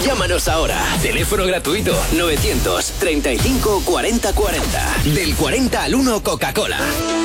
Llámanos ahora. Teléfono gratuito 935 40 40. Del 40 al 1 Coca-Cola.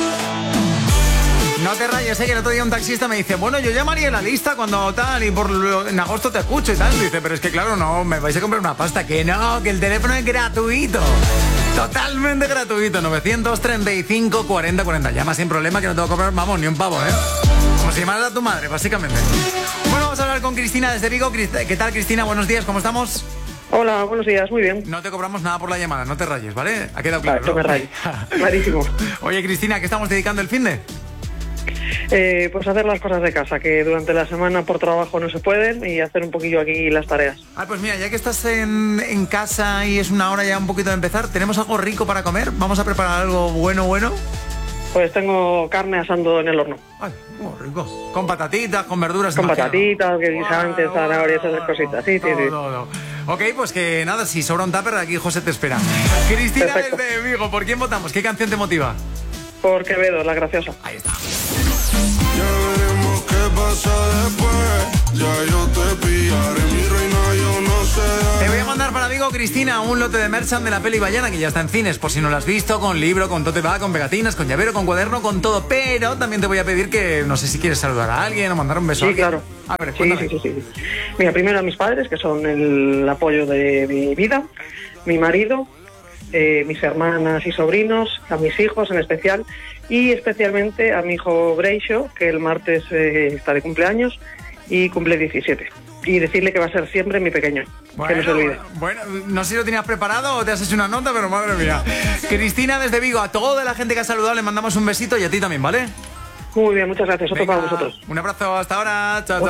No te rayes, que el otro día un taxista me dice, bueno, yo llamaría en la lista cuando tal y en agosto te escucho y tal. Dice, pero es que claro, no, me vais a comprar una pasta. Que no, que el teléfono es gratuito. Totalmente gratuito. 935 40 40. Llama sin problema, que no tengo que comprar, vamos, ni un pavo, Como si llamaras a tu madre, básicamente. Bueno, vamos a hablar con Cristina desde Vigo. ¿Qué tal, Cristina? Buenos días, ¿cómo estamos? Hola, buenos días, muy bien. No te cobramos nada por la llamada, no te rayes, ¿vale? Ha quedado claro, ¿no? Me rayo. Clarísimo. Oye, Cristina, ¿qué estamos dedicando el finde? Pues hacer las cosas de casa, que durante la semana por trabajo no se pueden, y hacer un poquillo aquí las tareas. Pues mira, ya que estás en casa y es una hora ya un poquito de empezar, ¿tenemos algo rico para comer? ¿Vamos a preparar algo bueno? Pues tengo carne asando en el horno. Ay, muy rico. Con patatitas, con verduras. Con patatitas, guisantes, zanahorias, esas cositas. Sí. No. Ok, pues que nada, si sobra un tupper, aquí José te espera. Cristina, perfecto. Desde Vigo, ¿por quién votamos? ¿Qué canción te motiva? Por Quevedo, La Graciosa. Ahí está. Ya veremos qué pasa después. Ya yo te pillaré, mi reina, yo no sé. Te voy a mandar para Vigo, Cristina, un lote de merchan de la peli Ballena, que ya está en cines, por si no lo has visto, con libro, con tote bag, con pegatinas, con llavero, con cuaderno, con todo. Pero también te voy a pedir que, no sé si quieres saludar a alguien o mandar un beso a alguien. Claro. A ver, cuéntame. Sí. Mira, primero a mis padres, que son el apoyo de mi vida, mi marido, mis hermanas y sobrinos, a mis hijos en especial, y especialmente a mi hijo Breixo, que el martes está de cumpleaños y cumple 17. Y decirle que va a ser siempre mi pequeño, que no se olvide. Bueno, no sé si lo tenías preparado o te has hecho una nota, pero madre mía. Cristina, desde Vigo, a toda la gente que ha saludado le mandamos un besito y a ti también, ¿vale? Muy bien, muchas gracias. Otro para vosotros. Un abrazo, hasta ahora. Chao.